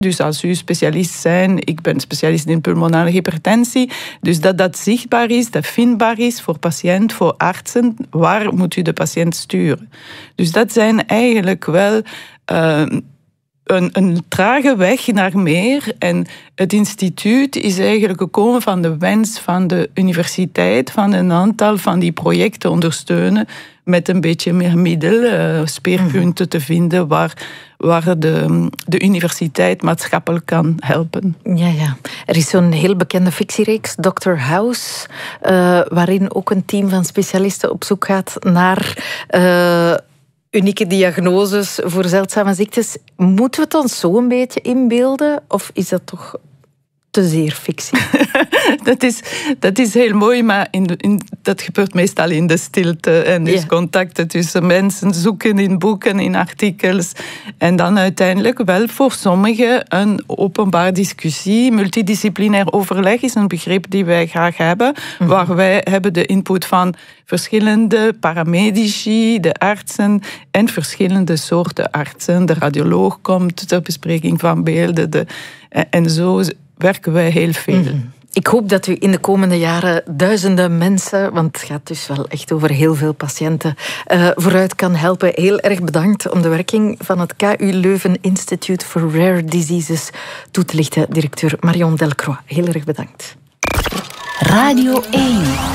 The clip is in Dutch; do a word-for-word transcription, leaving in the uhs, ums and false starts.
Dus als u specialist bent, ik ben specialist in pulmonale hypertensie, dus dat dat zichtbaar is, dat vindbaar is voor patiënt, voor artsen, waar moet u de patiënt sturen. Dus dat zijn eigenlijk wel uh, een, een trage weg naar meer. En het instituut is eigenlijk gekomen van de wens van de universiteit, van een aantal van die projecten ondersteunen, met een beetje meer middelen, uh, speerpunten te vinden waar, waar de, de universiteit maatschappelijk kan helpen. Ja, ja. Er is zo'n heel bekende fictiereeks, doctor House, uh, waarin ook een team van specialisten op zoek gaat naar uh, unieke diagnoses voor zeldzame ziektes. Moeten we het ons zo een beetje inbeelden? Of is dat toch te zeer fictie? dat, is, dat is heel mooi, maar in de, in, dat gebeurt meestal in de stilte. En dus yeah. contacten tussen mensen, zoeken in boeken, in artikels. En dan uiteindelijk wel voor sommigen een openbaar discussie. Multidisciplinair overleg is een begrip die wij graag hebben. Mm-hmm. Waar wij hebben de input van verschillende paramedici, de artsen en verschillende soorten artsen. De radioloog komt ter bespreking van beelden. De, en zo werken wij heel veel. Mm-hmm. Ik hoop dat u in de komende jaren duizenden mensen, want het gaat dus wel echt over heel veel patiënten, uh, vooruit kan helpen. Heel erg bedankt om de werking van het K U Leuven Institute for Rare Diseases toe te lichten. Directeur Marion Delcroix, heel erg bedankt. Radio één